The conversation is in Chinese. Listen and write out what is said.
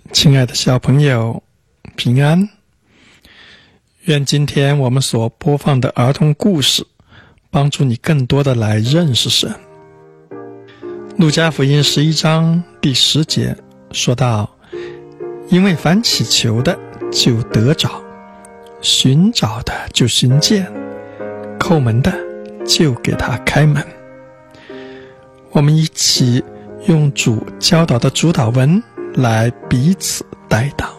亲爱的小朋友，平安。愿今天我们所播放的儿童故事帮助你更多的来认识神。路加福音11章第10节说到，因为凡祈求的就得着，寻找的就寻见，叩门的就给他开门。我们一起用主教导的主祷文来彼此代祷。